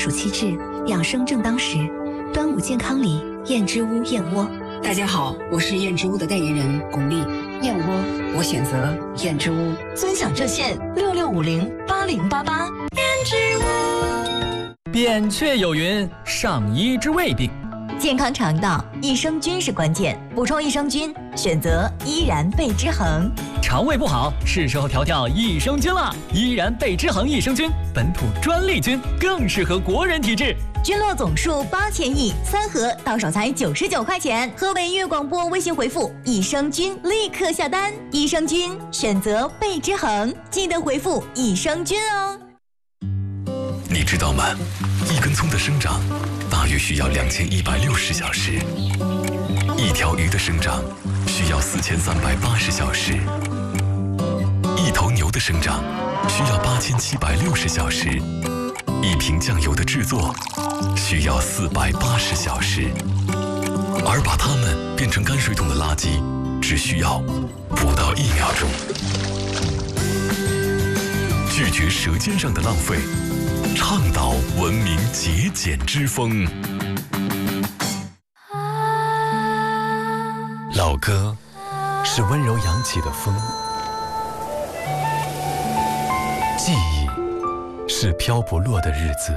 暑气至，养生正当时。端午健康礼，燕之屋燕窝。 大家好，我是燕之屋的代言人巩俐。燕窝，我选择燕之屋。 尊享热线66508088。 燕之屋。扁鹊有云：上医之未病。 健康肠道，益生菌是关键，补充益生菌，选择依然贝之恒。 肠胃不好，是时候调调益生菌了。依然贝之恒益生菌，本土专利菌，更适合国人体质。 菌落总数8000亿，3盒到手才99块钱。河北粤广播微信回复益生菌，立刻下单。益生菌选择贝之恒，记得回复益生菌哦。 你知道吗？一根葱的生长大约需要2160小时，一条鱼的生长需要4380小时，一头牛的生长需要8760小时，一瓶酱油的制作需要480小时，而把它们变成泔水桶的垃圾只需要不到1秒钟。拒绝舌尖上的浪费，倡导文明节俭之风。老歌是温柔扬起的风，记忆是飘不落的日子，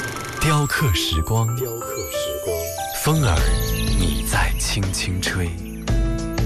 雕刻时光，风儿你在轻轻吹。